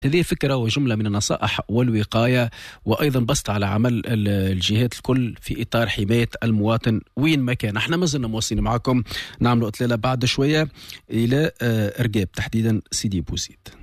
هذه فكرة وجملة من النصائح والوقاية، وأيضا بسط على عمل الجهات الكل في إطار حماية المواطن وين ما كان. احنا ما زلنا مواصلين معكم، نعملوا إطلالة بعد شوية إلى إرقاب تحديدا سيدي بوزيد.